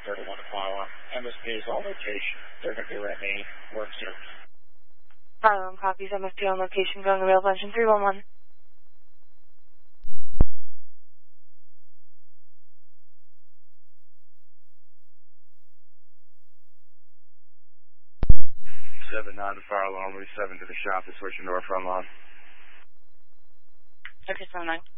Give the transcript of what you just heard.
31 to follow up. MSP is on location. They're going to be letting me work service. Copies. MSP on location, going to Rail Engine 311. Nine to fire alarm, 7 to the shop, is switching to our front line. Okay, 7-9.